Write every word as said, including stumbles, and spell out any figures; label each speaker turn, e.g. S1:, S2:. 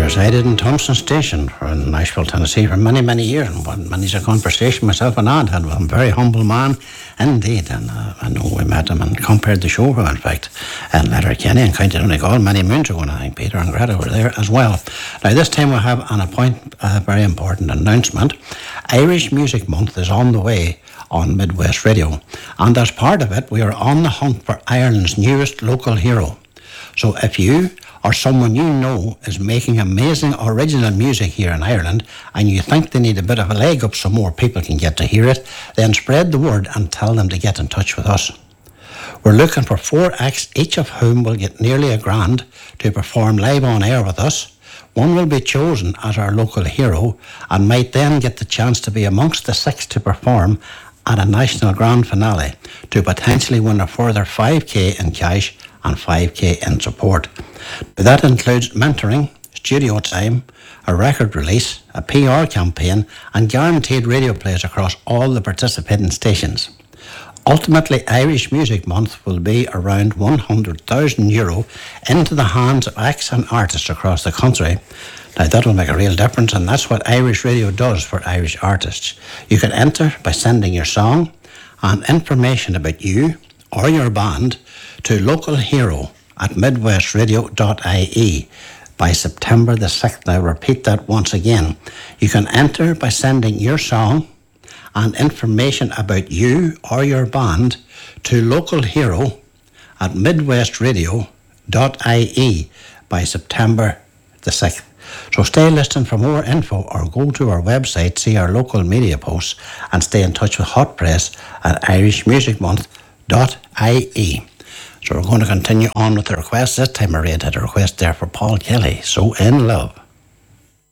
S1: resided in Thompson Station in Nashville, Tennessee for many, many years. And one, many's a conversation myself and Ad had with him. Very humble man indeed. And uh, I know we met him and compared the show, in fact, in Letterkenny and County Donegal many moons ago. And I think Peter and Greta were there as well. Now, this time we have an appoint, uh, very important announcement. Irish Music Month is on the way on Midwest Radio. And as part of it, we are on the hunt for Ireland's newest local hero. So if you or someone you know is making amazing original music here in Ireland and you think they need a bit of a leg up so more people can get to hear it, then spread the word and tell them to get in touch with us. We're looking for four acts, each of whom will get nearly a grand to perform live on air with us. One will be chosen as our local hero and might then get the chance to be amongst the six to perform at a national grand finale to potentially win a further five K in cash and five K in support. That includes mentoring, studio time, a record release, a P R campaign and guaranteed radio plays across all the participating stations. Ultimately, Irish Music Month will be around one hundred thousand euro into the hands of acts and artists across the country. Now that will make a real difference, and that's what Irish Radio does for Irish artists. You can enter by sending your song and information about you or your band to local hero at midwest radio dot I E by September the sixth. Now repeat that once again. You can enter by sending your song and information about you or your band to local hero at midwest radio dot I E by September the sixth. So stay listening for more info or go to our website, see our local media posts and stay in touch with Hot Press at irish music month dot I E. So we're going to continue on with the requests. This time I read had a request there for Paul Kelly, So In Love.